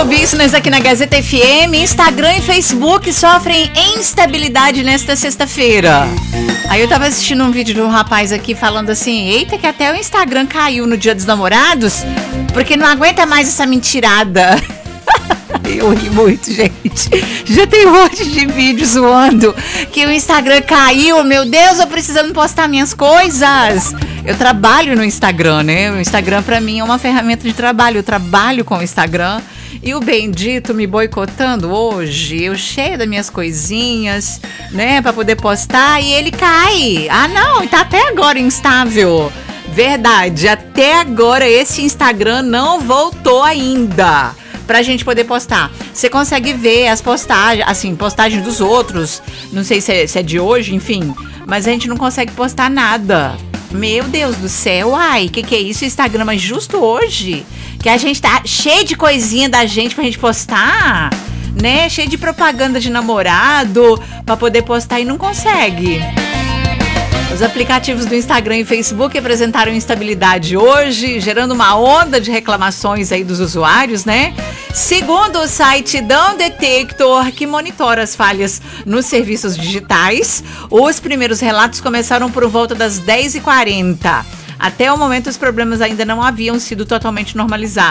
ouvir isso nós aqui na Gazeta FM. Instagram e Facebook sofrem instabilidade nesta sexta-feira. Aí eu tava assistindo um vídeo de um rapaz aqui falando assim: eita, que até o Instagram caiu no Dia dos Namorados, porque não aguenta mais essa mentirada. Eu ri muito, gente. Já tem um monte de vídeo zoando que o Instagram caiu. Meu Deus, eu precisando postar minhas coisas. Eu trabalho no Instagram, né? O Instagram pra mim é uma ferramenta de trabalho. Eu trabalho com o Instagram. E o bendito me boicotando hoje. Eu cheia das minhas coisinhas, né? Pra poder postar. E ele cai. Ah, não. Tá até agora instável. Verdade. Até agora esse Instagram não voltou ainda pra gente poder postar. Você consegue ver as postagens, assim, postagens dos outros. Não sei se é de hoje, enfim. Mas a gente não consegue postar nada. Meu Deus do céu, ai, que é isso, Instagram? Mas justo hoje, que a gente tá cheio de coisinha da gente pra gente postar, né? Cheio de propaganda de namorado pra poder postar e não consegue. Os aplicativos do Instagram e Facebook apresentaram instabilidade hoje, gerando uma onda de reclamações aí dos usuários, né? Segundo o site Down Detector, que monitora as falhas nos serviços digitais, os primeiros relatos começaram por volta das 10h40. Até o momento, os problemas ainda não haviam sido totalmente normalizados.